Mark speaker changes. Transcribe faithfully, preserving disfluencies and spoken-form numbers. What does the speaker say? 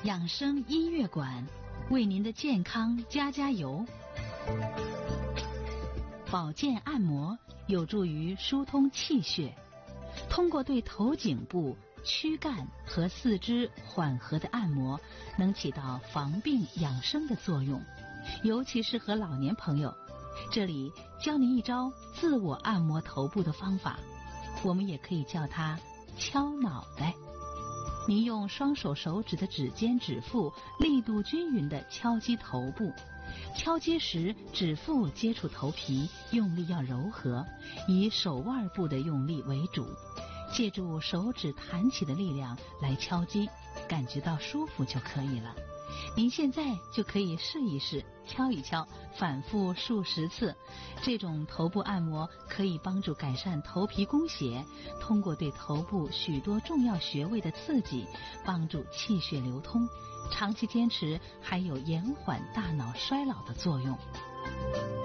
Speaker 1: 养生音乐馆，为您的健康加加油。保健按摩有助于疏通气血，通过对头颈部、躯干和四肢缓和的按摩，能起到防病养生的作用，尤其适合老年朋友。这里教您一招自我按摩头部的方法，我们也可以叫它敲脑袋。您用双手手指的指尖指腹力度均匀地敲击头部，敲击时指腹接触头皮，用力要柔和，以手腕部的用力为主，借助手指弹起的力量来敲击，感觉到舒服就可以了。您现在就可以试一试，敲一敲，反复数十次。这种头部按摩可以帮助改善头皮供血，通过对头部许多重要穴位的刺激，帮助气血流通。长期坚持还有延缓大脑衰老的作用。